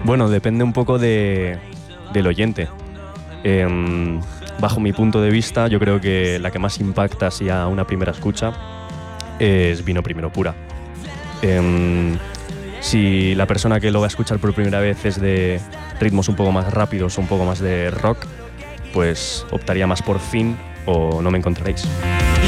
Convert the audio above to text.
Bueno, depende un poco del oyente. Bajo mi punto de vista, yo creo que la que más impacta así a una primera escucha es Vino Primero Pura. Si la persona que lo va a escuchar por primera vez es de ritmos un poco más rápidos, un poco más de rock, pues optaría más por Fin o No me encontraréis.